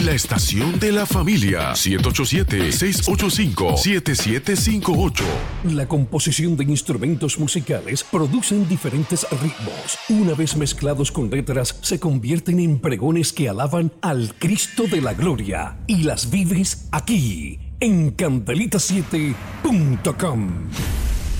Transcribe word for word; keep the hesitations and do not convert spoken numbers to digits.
la estación de la familia. siete ocho siete, seis ocho cinco, siete siete cinco ocho. La composición de instrumentos musicales producen diferentes ritmos. Una vez mezclados con letras, se convierten en pregones que alaban al Cristo de la Gloria. Y las vives aquí, en candelita siete punto com.